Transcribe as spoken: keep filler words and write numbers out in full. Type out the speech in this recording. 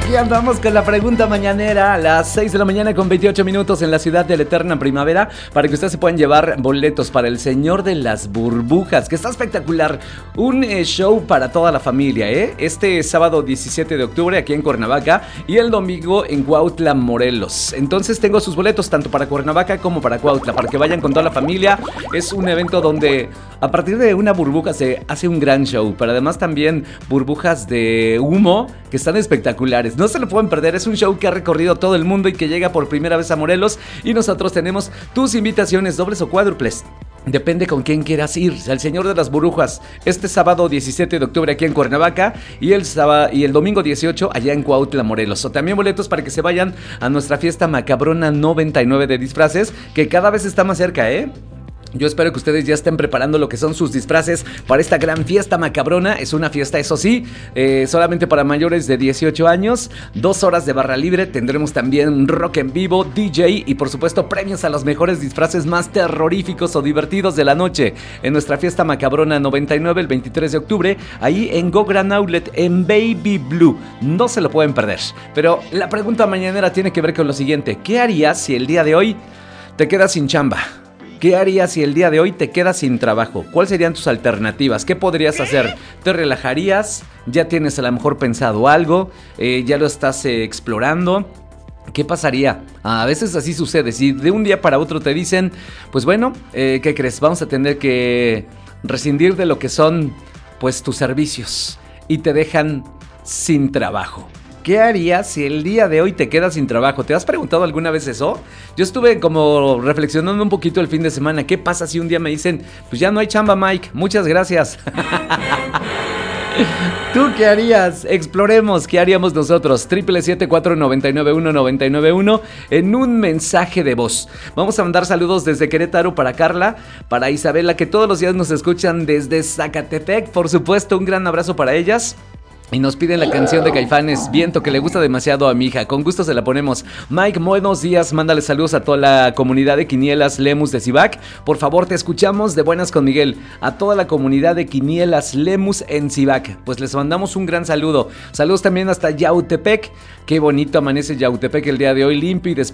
Aquí andamos con la pregunta mañanera a las seis de la mañana con veintiocho minutos en la ciudad de la eterna primavera, para que ustedes se puedan llevar boletos para El Señor de las Burbujas, que está espectacular. Un eh, show para toda la familia, ¿eh? Este sábado diecisiete de octubre aquí en Cuernavaca y el domingo en Cuautla, Morelos. Entonces tengo sus boletos tanto para Cuernavaca como para Cuautla, para que vayan con toda la familia. Es un evento donde a partir de una burbuja se hace un gran show, pero además también burbujas de humo que están espectaculares. No se lo pueden perder, es un show que ha recorrido todo el mundo y que llega por primera vez a Morelos, y nosotros tenemos tus invitaciones dobles o cuádruples. Depende con quién quieras ir. El Señor de las Burbujas, este sábado diecisiete de octubre aquí en Cuernavaca y el sábado y el domingo dieciocho allá en Cuautla, Morelos. O también boletos para que se vayan a nuestra fiesta macabrona noventa y nueve de disfraces, que cada vez está más cerca, ¿eh? Yo espero que ustedes ya estén preparando lo que son sus disfraces para esta gran fiesta macabrona. Es una fiesta, eso sí, eh, solamente para mayores de dieciocho años. Dos horas de barra libre. Tendremos también rock en vivo, D J y por supuesto premios a los mejores disfraces más terroríficos o divertidos de la noche en nuestra fiesta macabrona noventa y nueve el veintitrés de octubre, ahí en Go Grand Outlet en Baby Blue. No se lo pueden perder. Pero la pregunta mañanera tiene que ver con lo siguiente: ¿qué harías si el día de hoy te quedas sin chamba? ¿Qué harías si el día de hoy te quedas sin trabajo? ¿Cuáles serían tus alternativas? ¿Qué podrías hacer? ¿Te relajarías? ¿Ya tienes a lo mejor pensado algo? Eh, ¿Ya lo estás eh, explorando? ¿Qué pasaría? A veces así sucede. Si de un día para otro te dicen, pues bueno, eh, ¿qué crees? Vamos a tener que rescindir de lo que son, pues, tus servicios y te dejan sin trabajo. ¿Qué harías si el día de hoy te quedas sin trabajo? ¿Te has preguntado alguna vez eso? Yo estuve como reflexionando un poquito el fin de semana. ¿Qué pasa si un día me dicen, pues ya no hay chamba, Mike? Muchas gracias. ¿Tú qué harías? Exploremos, ¿qué haríamos nosotros? siete siete cuatro, nueve nueve uno, nueve nueve uno en un mensaje de voz. Vamos a mandar saludos desde Querétaro para Carla, para Isabela, que todos los días nos escuchan desde Zacatepec. Por supuesto, un gran abrazo para ellas. Y nos piden la canción de Caifanes, Viento, que le gusta demasiado a mi hija. Con gusto se la ponemos. Mike, buenos días. Mándale saludos a toda la comunidad de Quinielas Lemus de Cibac. Por favor, te escuchamos de buenas con Miguel. A toda la comunidad de Quinielas Lemus en Cibac. Pues les mandamos un gran saludo. Saludos también hasta Yautepec. Qué bonito amanece Yautepec el día de hoy, limpio y despejado.